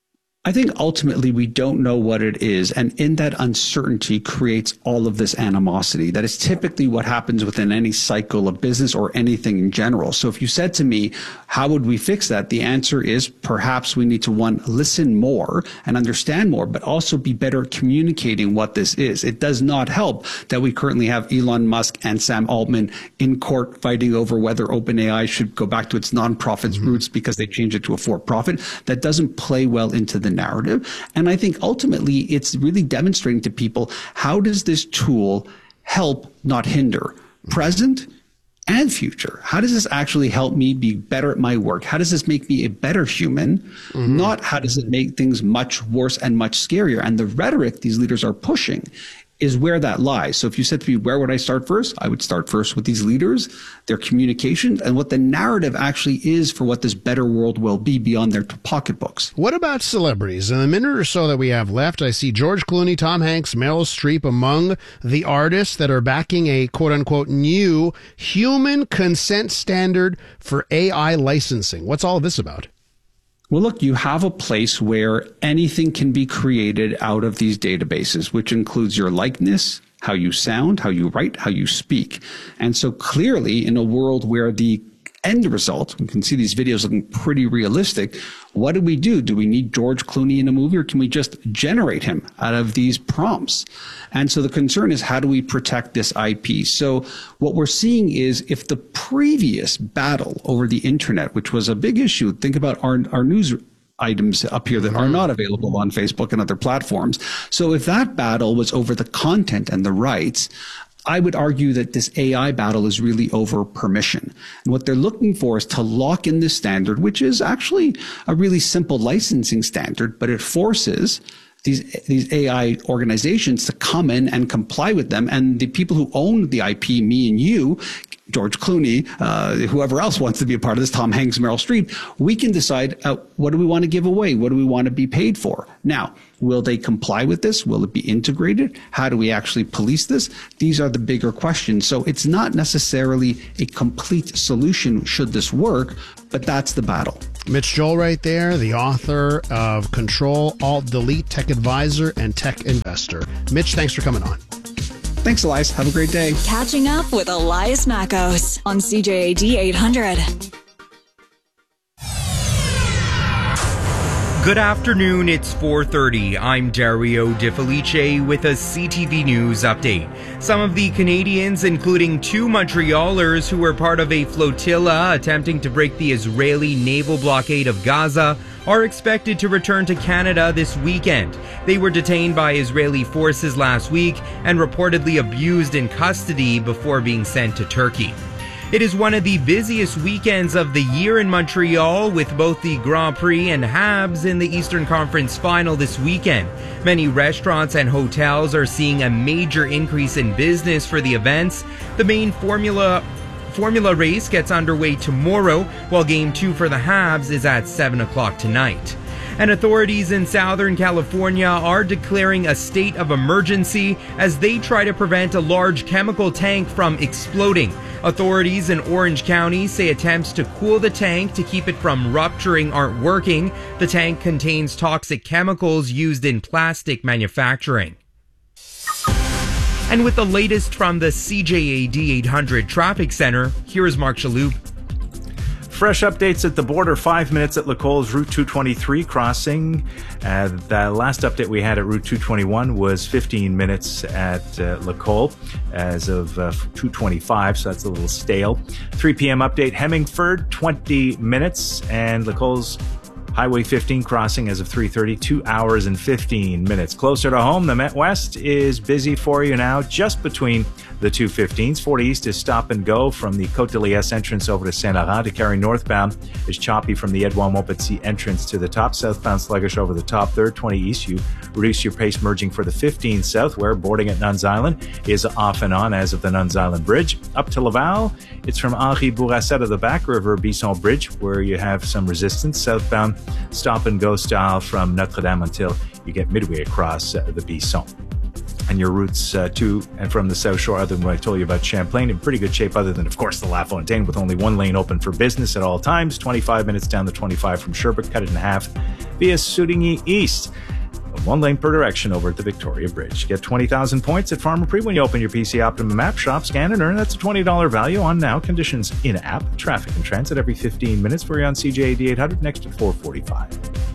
I think ultimately we don't know what it is. And in that uncertainty creates all of this animosity. That is typically what happens within any cycle of business or anything in general. So if you said to me, how would we fix that? The answer is perhaps we need to, one, listen more and understand more, but also be better at communicating what this is. It does not help that we currently have Elon Musk and Sam Altman in court fighting over whether OpenAI should go back to its nonprofit's mm-hmm. roots because they changed it to a for-profit. That doesn't play well into the narrative. And I think ultimately it's really demonstrating to people, how does this tool help, not hinder, present and future? How does this actually help me be better at my work? How does this make me a better human? Mm-hmm. Not how does it make things much worse and much scarier? And the rhetoric these leaders are pushing is where that lies. So if you said to me, where would I start first? I would start first with these leaders, their communication, and what the narrative actually is for what this better world will be beyond their pocketbooks. What about celebrities? In the minute or so that we have left, I see George Clooney, Tom Hanks, Meryl Streep among the artists that are backing a quote-unquote new human consent standard for A I licensing. What's all of this about? Well, look, you have a place where anything can be created out of these databases, which includes your likeness, how you sound, how you write, how you speak. And so clearly in a world where the end result, we can see these videos looking pretty realistic. What do we do? Do we need George Clooney in a movie, or can we just generate him out of these prompts? And so the concern is, how do we protect this I P? So what we're seeing is, if the previous battle over the internet, which was a big issue, think about our, our news items up here that are not available on Facebook and other platforms. So if that battle was over the content and the rights, I would argue that this A I battle is really over permission. And what they're looking for is to lock in this standard, which is actually a really simple licensing standard, but it forces these these A I organizations to come in and comply with them. And the people who own the I P, me and you, George Clooney, uh, whoever else wants to be a part of this, Tom Hanks, Meryl Streep, we can decide uh, what do we want to give away? What do we want to be paid for? Now, will they comply with this? Will it be integrated? How do we actually police this? These are the bigger questions. So it's not necessarily a complete solution should this work, but that's the battle. Mitch Joel right there, the author of Control, Alt, Delete, Tech Advisor, and Tech Investor. Mitch, thanks for coming on. Thanks, Elias. Have a great day. Catching up with Elias Mackos on C J A D eight hundred. Good afternoon, it's four thirty. I'm Dario De Felice with a C T V News update. Some of the Canadians, including two Montrealers who were part of a flotilla attempting to break the Israeli naval blockade of Gaza, are expected to return to Canada this weekend. They were detained by Israeli forces last week and reportedly abused in custody before being sent to Turkey. It is one of the busiest weekends of the year in Montreal, with both the Grand Prix and Habs in the Eastern Conference Final this weekend. Many restaurants and hotels are seeing a major increase in business for the events. The main Formula Formula race gets underway tomorrow, while Game two for the Habs is at seven o'clock tonight. And authorities in Southern California are declaring a state of emergency as they try to prevent a large chemical tank from exploding. Authorities in Orange County say attempts to cool the tank to keep it from rupturing aren't working. The tank contains toxic chemicals used in plastic manufacturing. And with the latest from the C J A D eight hundred Traffic Center, here is Mark Chaloub. Fresh updates at the border, five minutes at Lacole's Route two twenty-three crossing. Uh, the last update we had at Route two twenty-one was fifteen minutes at uh, Lacole as of uh, two twenty-five, so that's a little stale. three p.m. update, Hemmingford, twenty minutes, and Lacole's Highway fifteen crossing as of three thirty, two hours and fifteen minutes. Closer to home, the Met West is busy for you now, just between the two fifteens. forty East is stop and go from the Côte de Liesse entrance over to Saint-Laurent. To carry northbound is choppy from the Edouard Montpetit entrance to the top. Southbound sluggish over the top third. twenty East, you reduce your pace merging for the fifteen South, where boarding at Nuns Island is off and on as of the Nuns Island Bridge. Up to Laval, it's from Henri Bourassa to the Back River Bisson Bridge, where you have some resistance. Southbound stop and go style from Notre Dame until you get midway across uh, the Bisson. And your routes uh, to and from the South Shore, other than what I told you about Champlain, in pretty good shape, other than, of course, the La Fontaine, with only one lane open for business at all times. twenty-five minutes down the twenty-five from Sherbrooke, cut it in half via Soudigny East. One lane per direction over at the Victoria Bridge. Get twenty thousand points at Pharmaprix when you open your P C Optimum app. Shop, scan, and earn. That's a twenty dollars value on now. Conditions in-app. Traffic and transit every fifteen minutes for you on C J A D eight hundred next at four forty-five.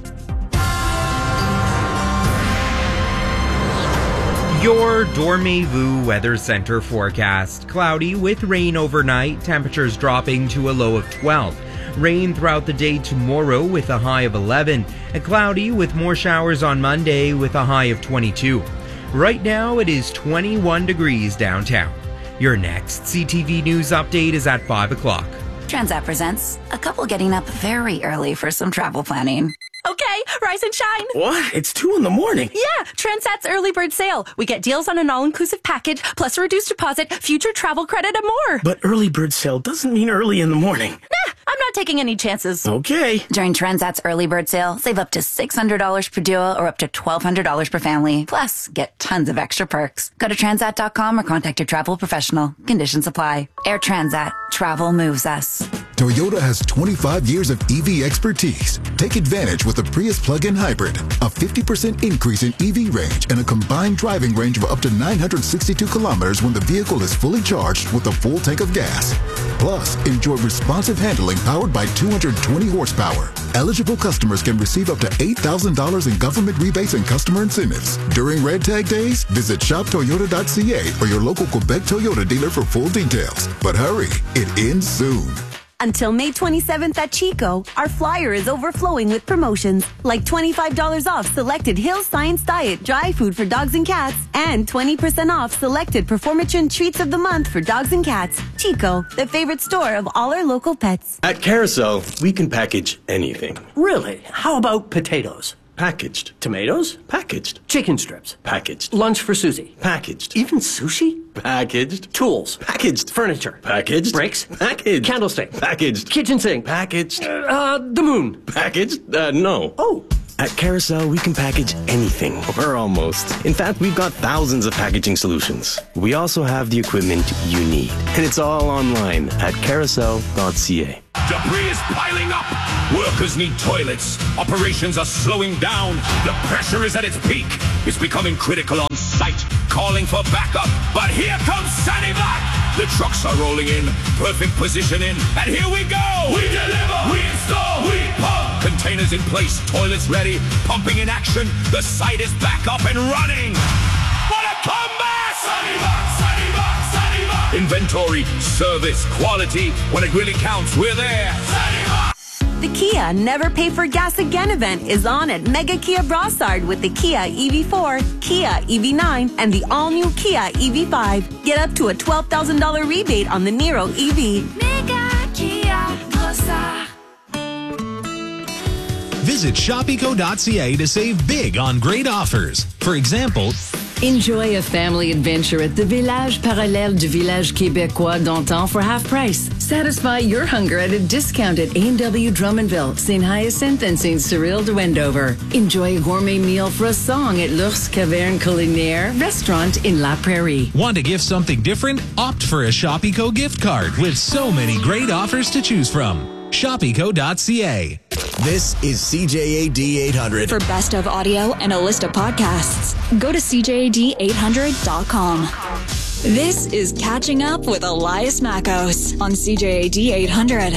Your Dormez-vous Weather Center forecast. Cloudy with rain overnight, temperatures dropping to a low of twelve. Rain throughout the day tomorrow with a high of eleven. And cloudy with more showers on Monday with a high of twenty-two. Right now it is twenty-one degrees downtown. Your next C T V News update is at five o'clock. Transat presents a couple getting up very early for some travel planning. Okay, rise and shine. What? It's two in the morning. Yeah, Transat's early bird sale. We get deals on an all-inclusive package, plus a reduced deposit, future travel credit, and more. But early bird sale doesn't mean early in the morning. Nah, I'm not taking any chances. Okay. During Transat's early bird sale, save up to six hundred dollars per duo or up to twelve hundred dollars per family. Plus, get tons of extra perks. Go to transat dot com or contact your travel professional. Conditions apply. Air Transat. Travel moves us. Toyota has twenty-five years of E V expertise. Take advantage with the Prius plug-in hybrid. A fifty percent increase in E V range and a combined driving range of up to nine hundred sixty-two kilometers when the vehicle is fully charged with a full tank of gas. Plus, enjoy responsive handling powered by two hundred twenty horsepower. Eligible customers can receive up to eight thousand dollars in government rebates and customer incentives. During Red Tag Days, visit shop toyota dot c a or your local Quebec Toyota dealer for full details. But hurry, it ends soon. Until May twenty-seventh at Chico, our flyer is overflowing with promotions like twenty-five dollars off selected Hill Science Diet dry food for dogs and cats and twenty percent off selected Performatrin treats of the month for dogs and cats. Chico, the favorite store of all our local pets. At Carousel, we can package anything. Really? How about potatoes? Packaged. Tomatoes? Packaged. Chicken strips? Packaged. Lunch for Susie? Packaged. Even sushi? Packaged. Tools? Packaged. Furniture? Packaged. Brakes? Packaged. Candlestick? Packaged. Kitchen sink? Packaged. Uh, the moon? Packaged? Uh, no. Oh. At Carousel, we can package anything, or almost. In fact, we've got thousands of packaging solutions. We also have the equipment you need. And it's all online at carousel dot c a. Debris is piling up. Workers need toilets. Operations are slowing down. The pressure is at its peak. It's becoming critical on site, calling for backup. But here comes Sanivac. The trucks are rolling in, perfect positioning, and here we go. We deliver, we install, we pump. Containers in place, toilets ready, pumping in action. The site is back up and running. What a comeback! Sanivac, Sanivac, Sanivac. Inventory, service, quality. When it really counts, we're there. Sanivac. The Kia Never Pay for Gas Again event is on at Mega Kia Brossard with the Kia E V four, Kia E V nine, and the all-new Kia E V five. Get up to a twelve thousand dollars rebate on the Niro E V. Mega Kia Brossard. Visit shopico dot c a to save big on great offers. For example, enjoy a family adventure at the Village Parallèle du Village Québécois d'Antan for half price. Satisfy your hunger at a discount at A and W Drummondville, Saint Hyacinthe, and Saint Cyril de Wendover. Enjoy a gourmet meal for a song at L'Ours Caverne Culinaire restaurant in La Prairie. Want to gift something different? Opt for a Shopico gift card with so many great offers to choose from. shopico dot c a. This is C J A D eight hundred. For best of audio and a list of podcasts, go to C J A D eight hundred dot com. This is Catching Up with Elias Mackos on C J A D eight hundred.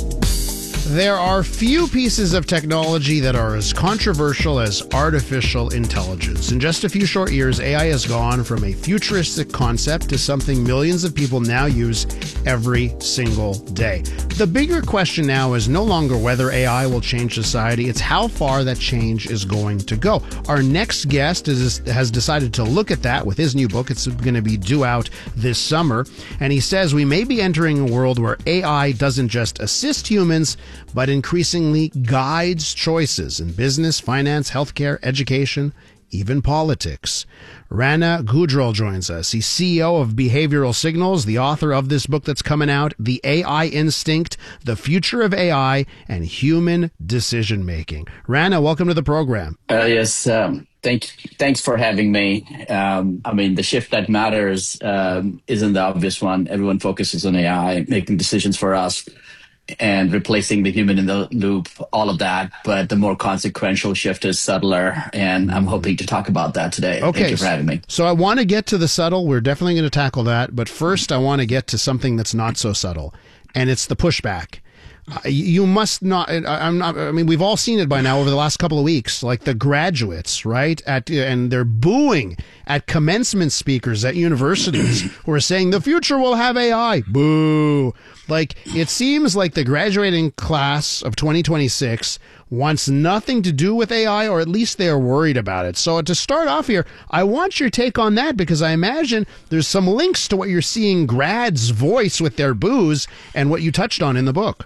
There are few pieces of technology that are as controversial as artificial intelligence. In just a few short years, A I has gone from a futuristic concept to something millions of people now use every single day. The bigger question now is no longer whether A I will change society, it's how far that change is going to go. Our next guest is, has decided to look at that with his new book. It's going to be due out this summer. And he says we may be entering a world where A I doesn't just assist humans, but increasingly guides choices in business, finance, healthcare, education, even politics. Rana Gujral joins us. He's C E O of Behavioral Signals, the author of this book that's coming out, The A I Instinct, The Future of A I and Human Decision Making. Rana, welcome to the program. Uh, yes, um, thank, thanks for having me. Um, I mean, the shift that matters um, isn't the obvious one. Everyone focuses on A I, making decisions for us, and replacing the human in the loop, all of that. But the more consequential shift is subtler, and I'm hoping to talk about that today. Okay, Thank you for having me. So I want to get to the subtle. We're definitely going to tackle that. But first, I want to get to something that's not so subtle, and it's the pushback. Uh, you must not, I'm not, I mean, we've all seen it by now over the last couple of weeks, like the graduates, right? At, and they're booing at commencement speakers at universities who are saying the future will have A I. Boo. Like, it seems like the graduating class of twenty twenty-six wants nothing to do with A I, or at least they are worried about it. So to start off here, I want your take on that, because I imagine there's some links to what you're seeing grads voice with their boos and what you touched on in the book.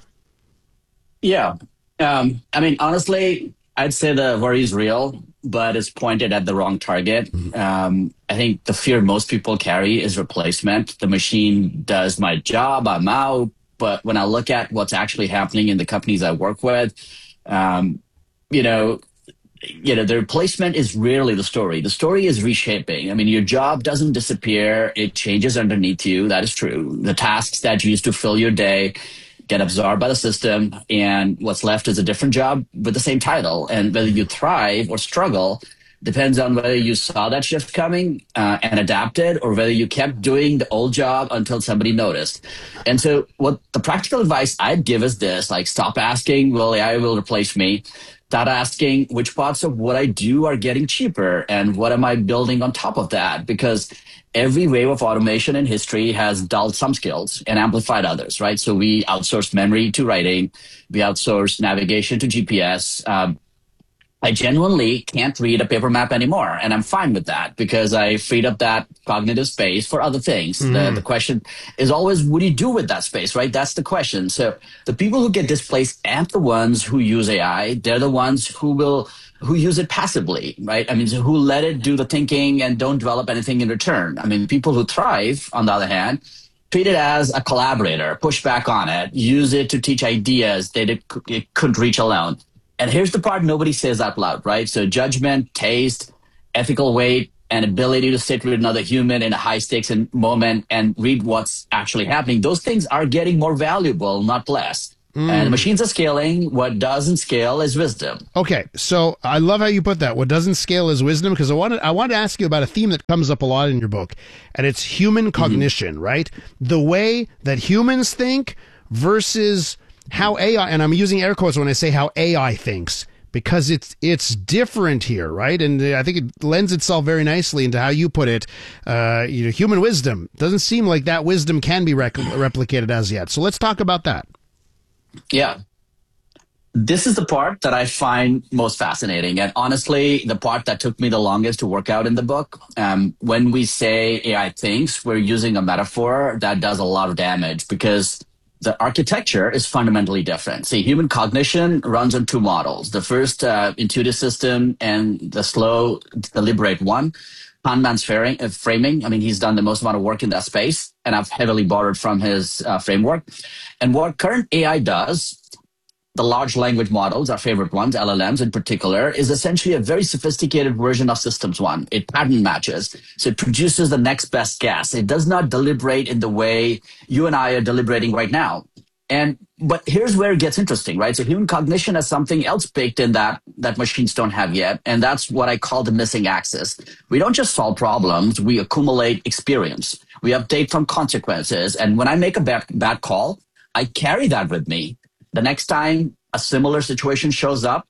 Yeah. Um, I mean, honestly, I'd say the worry is real, but it's pointed at the wrong target. Um, I think the fear most people carry is replacement. The machine does my job, I'm out. But when I look at what's actually happening in the companies I work with, um, you know, you know, the replacement is rarely the story. The story is reshaping. I mean, your job doesn't disappear. It changes underneath you. That is true. The tasks that you used to fill your day get absorbed by the system, and what's left is a different job with the same title. And whether you thrive or struggle depends on whether you saw that shift coming uh, and adapted, or whether you kept doing the old job until somebody noticed. And so what the practical advice I'd give is this, like, stop asking, will A I will replace me? start asking which parts of what I do are getting cheaper and what am I building on top of that? Because every wave of automation in history has dulled some skills and amplified others, right? So we outsource memory to writing, we outsource navigation to G P S. Um, I genuinely can't read a paper map anymore, and I'm fine with that because I freed up that cognitive space for other things. Mm. The, the question is always, what do you do with that space, right? That's the question. So the people who get displaced aren't the ones who use A I. They're the ones who will who use it passively, right? I mean, so who let it do the thinking and don't develop anything in return. I mean, people who thrive, on the other hand, treat it as a collaborator, push back on it, use it to teach ideas that it, it couldn't reach alone. And here's the part nobody says out loud, right? So judgment, taste, ethical weight, and ability to sit with another human in a high stakes moment and read what's actually happening. Those things are getting more valuable, not less. Mm. And machines are scaling. What doesn't scale is wisdom. Okay, so I love how you put that. What doesn't scale is wisdom, because I wanted I wanted to ask you about a theme that comes up a lot in your book, and it's human cognition, mm-hmm. right? The way that humans think versus how A I, and I'm using air quotes when I say how A I thinks, because it's it's different here, right? And I think it lends itself very nicely into how you put it. Uh, you know, human wisdom doesn't seem like that wisdom can be rec- replicated as yet. So let's talk about that. Yeah. This is the part that I find most fascinating. And honestly, the part that took me the longest to work out in the book. Um, when we say A I thinks, we're using a metaphor that does a lot of damage because the architecture is fundamentally different. See, human cognition runs on two models. The first uh, intuitive system and the slow, deliberate one. Kahneman's framing, I mean, he's done the most amount of work in that space, and I've heavily borrowed from his uh, framework. And what current A I does, the large language models, our favorite ones, L L Ms in particular, is essentially a very sophisticated version of Systems One. It pattern matches. So it produces the next best guess. It does not deliberate in the way you and I are deliberating right now. And but here's where it gets interesting, right? So human cognition has something else baked in that that machines don't have yet. And that's what I call the missing axis. We don't just solve problems. We accumulate experience. We update from consequences. And when I make a bad, bad call, I carry that with me. The next time a similar situation shows up,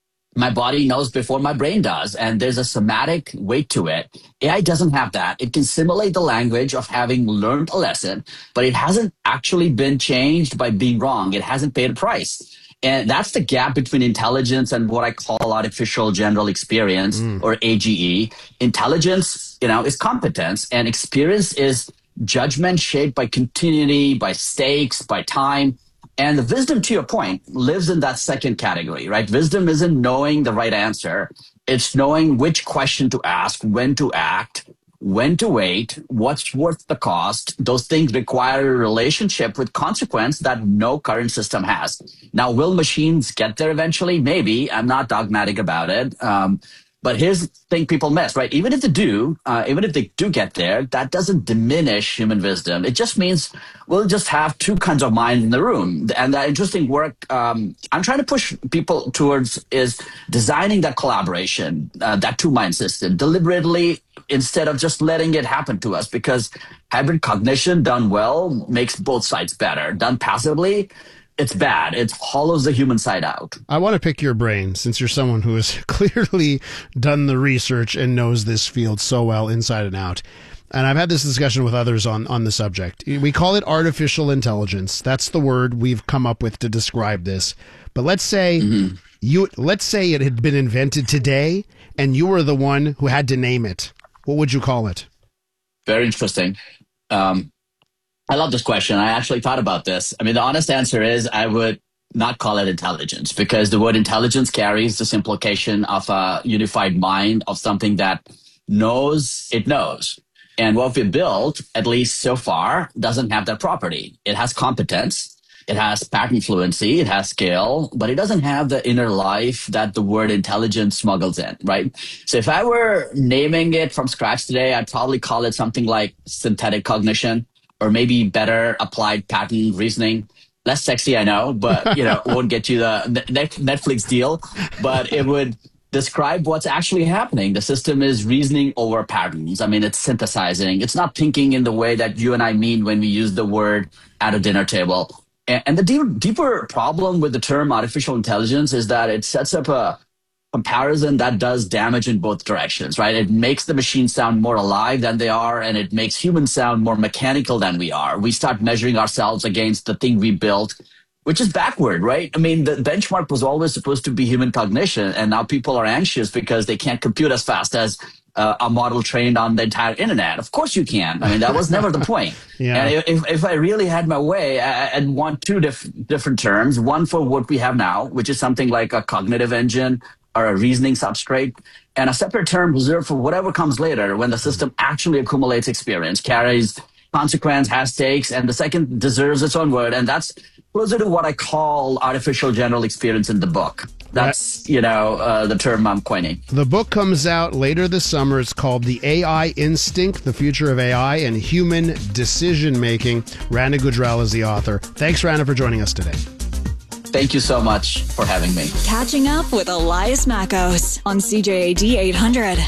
my body knows before my brain does, and there's a somatic weight to it. A I doesn't have that. It can simulate the language of having learned a lesson, but it hasn't actually been changed by being wrong. It hasn't paid a price. And that's the gap between intelligence and what I call artificial general experience, mm. or A G E. Intelligence, you know, is competence, and experience is judgment shaped by continuity, by stakes, by time. And the wisdom, to your point, lives in that second category, right? Wisdom isn't knowing the right answer. It's knowing which question to ask, when to act, when to wait, what's worth the cost. Those things require a relationship with consequence that no current system has. Now, will machines get there eventually? Maybe. I'm not dogmatic about it. Um, But here's the thing people miss, right? Even if they do, uh, even if they do get there, that doesn't diminish human wisdom. It just means we'll just have two kinds of minds in the room. And the interesting work um, I'm trying to push people towards is designing that collaboration, uh, that two-mind system, deliberately, instead of just letting it happen to us. Because hybrid cognition done well makes both sides better. Done passively, it's bad. It hollows the human side out. I want to pick your brain, since you're someone who has clearly done the research and knows this field so well inside and out. And I've had this discussion with others on, on the subject. We call it artificial intelligence. That's the word we've come up with to describe this. But let's say mm-hmm. you let's say it had been invented today and you were the one who had to name it. What would you call it? Very interesting. Um, I love this question. I actually thought about this. I mean, the honest answer is I would not call it intelligence, because the word intelligence carries this implication of a unified mind, of something that knows it knows. And what we built, at least so far, doesn't have that property. It has competence. It has pattern fluency. It has scale, but it doesn't have the inner life that the word intelligence smuggles in, right? So if I were naming it from scratch today, I'd probably call it something like synthetic cognition, or maybe better applied pattern reasoning. Less sexy, I know, but you know, won't get you the Netflix deal, but it would describe what's actually happening. The system is reasoning over patterns. I mean, it's synthesizing. It's not thinking in the way that you and I mean when we use the word at a dinner table. And, and the deep, deeper problem with the term artificial intelligence is that it sets up a comparison that does damage in both directions, right? It makes the machines sound more alive than they are, and it makes humans sound more mechanical than we are. We start measuring ourselves against the thing we built, which is backward, right? I mean, the benchmark was always supposed to be human cognition, and now people are anxious because they can't compute as fast as uh, a model trained on the entire internet. Of course you can. I mean, that was never the point. Yeah. And if, if I really had my way, I, I'd want two diff- different terms. One for what we have now, which is something like a cognitive engine or a reasoning substrate, and a separate term reserved for whatever comes later when the system actually accumulates experience, carries consequence, has stakes, and the second deserves its own word. And that's closer to what I call artificial general experience in the book. That's, you know, uh, the term I'm coining. The book comes out later this summer. It's called The A I Instinct, The Future of A I and Human Decision Making. Rana Gujral is the author. Thanks, Rana, for joining us today. Thank you so much for having me. Catching up with Elias Mackos on C J A D eight hundred.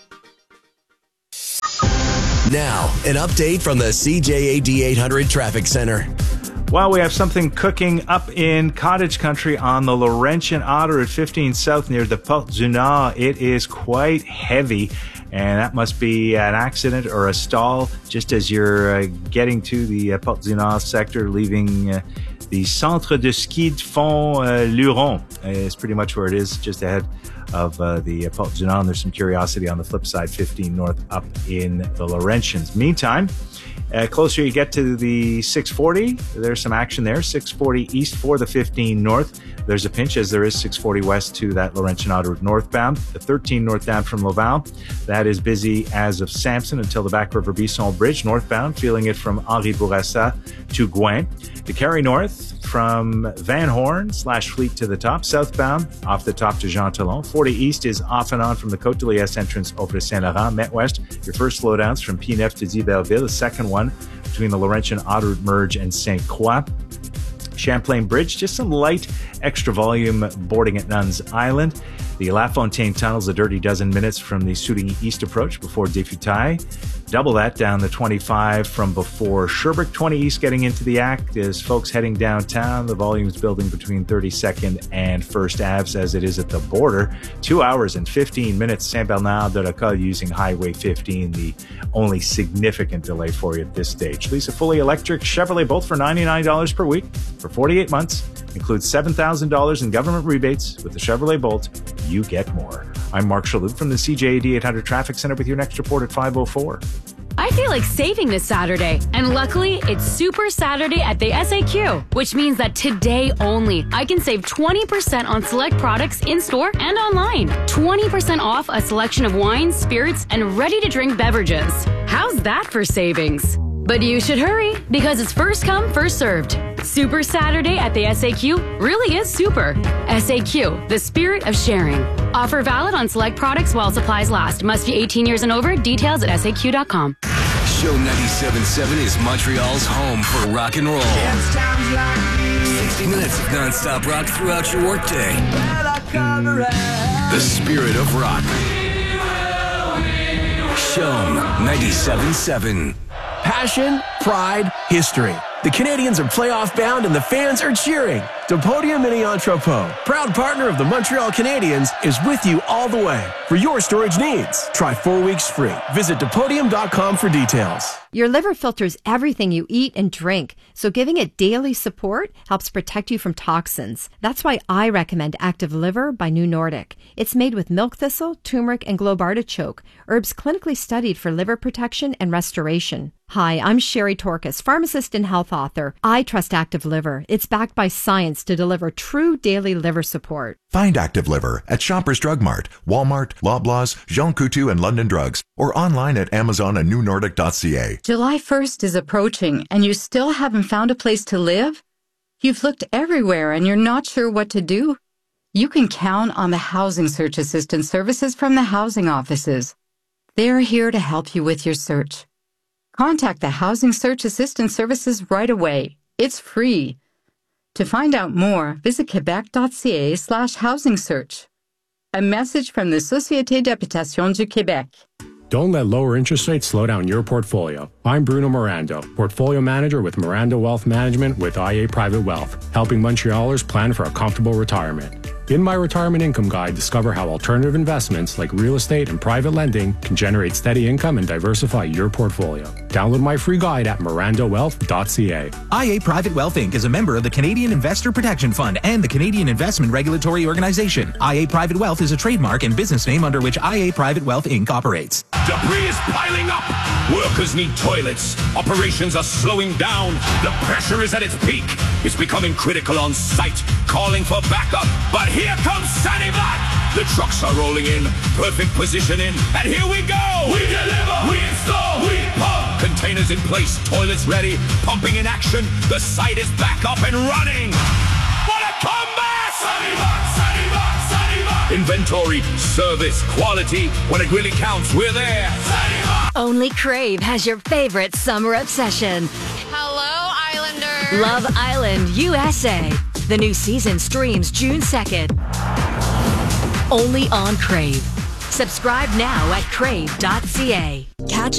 Now, an update from the C J A D eight hundred Traffic Center. Well, we have something cooking up in cottage country on the Laurentian Autoroute fifteen South near the Porte du Nord. It is quite heavy, and that must be an accident or a stall just as you're uh, getting to the uh, Porte du Nord sector, leaving uh, the Centre de Ski de Fond uh, Luron. Uh, is pretty much where it is, just ahead of uh, the uh, Porte du Nord. There's some curiosity on the flip side, fifteen North up in the Laurentians. Meantime, Uh, closer you get to the six forty, there's some action there. six forty east for the fifteen north. There's a pinch as there is six forty west to that Laurentian Autoroute northbound. The thirteen northbound from Laval, that is busy as of Sampson until the Back River Bisson Bridge. Northbound, feeling it from Henri Bourassa to Gouin. To carry north from Van Horn slash Fleet to the top. Southbound, off the top to Jean Talon. forty east is off and on from the Côte de Liesse entrance over to Saint-Laurent. Met West, your first slowdowns from P9 to D'Iberville. The second one between the Laurentian Autoroute Merge and Saint Croix. Champlain Bridge, just some light extra volume boarding at Nuns Island. The La Fontaine Tunnel's a dirty dozen minutes from the Soudigny East approach before Defutaille. Double that down the twenty-five from before Sherbrooke. twenty East getting into the act as folks heading downtown. The volume's building between thirty-second and First Aves as it is at the border. Two hours and fifteen minutes. Saint-Bernard de la Colle using Highway fifteen, the only significant delay for you at this stage. Lease a fully electric Chevrolet Bolt for ninety-nine dollars per week for forty-eight months. Includes seven thousand dollars in government rebates. With the Chevrolet Bolt, you get more. I'm Mark Shalhoub from the C J A D eight hundred Traffic Center with your next report at five oh four. I feel like saving this Saturday, and luckily it's Super Saturday at the S A Q, which means that today only I can save twenty percent on select products in-store and online. twenty percent off a selection of wines, spirits, and ready-to-drink beverages. How's that for savings? But you should hurry, because it's first come, first served. Super Saturday at the S A Q really is super. S A Q, the spirit of sharing. Offer valid on select products while supplies last. Must be eighteen years and over. Details at S A Q dot com. Show ninety-seven point seven is Montreal's home for rock and roll. sixty minutes of non-stop rock throughout your workday. The spirit of rock. Show ninety-seven point seven. Passion, pride, history. The Canadians are playoff bound and the fans are cheering. Depodium Mini Entrepôt, proud partner of the Montreal Canadiens, is with you all the way. For your storage needs, try four weeks free. Visit Depodium dot com for details. Your liver filters everything you eat and drink, so giving it daily support helps protect you from toxins. That's why I recommend Active Liver by New Nordic. It's made with milk thistle, turmeric, and globe artichoke, herbs clinically studied for liver protection and restoration. Hi, I'm Sherry Torkis, pharmacist and health author. I trust Active Liver. It's backed by science to deliver true daily liver support. Find Active Liver at Shoppers Drug Mart, Walmart, Loblaws, Jean Coutu, and London Drugs, or online at Amazon and new nordic dot c a. July first is approaching, and you still haven't found a place to live? You've looked everywhere, and you're not sure what to do? You can count on the Housing Search Assistance services from the housing offices. They're here to help you with your search. Contact the Housing Search Assistance services right away. It's free. To find out more, visit quebec dot c a slash housing search. A message from the Société d'Habitation du Québec. Don't let lower interest rates slow down your portfolio. I'm Bruno Mirando, Portfolio Manager with Mirando Wealth Management with I A Private Wealth, helping Montrealers plan for a comfortable retirement. In my Retirement Income Guide, discover how alternative investments like real estate and private lending can generate steady income and diversify your portfolio. Download my free guide at mirando wealth dot c a. I A Private Wealth Incorporated is a member of the Canadian Investor Protection Fund and the Canadian Investment Regulatory Organization. I A Private Wealth is a trademark and business name under which I A Private Wealth Incorporated operates. Debris is piling up. Workers need toilets. Operations are slowing down. The pressure is at its peak. It's becoming critical on site, calling for backup. But here comes Sandy Black. The trucks are rolling in, perfect positioning, and here we go. We deliver, we install, we pump. Containers in place, toilets ready, pumping in action. The site is back up and running. What a comeback! Sandy Black, Sandy Black, Sandy Black. Inventory, service, quality. When it really counts, we're there. Sandy Black. Only Crave has your favorite summer obsession. Hello, Islander. Love Island U S A. The new season streams June second. Only on Crave. Subscribe now at crave dot c a. Catch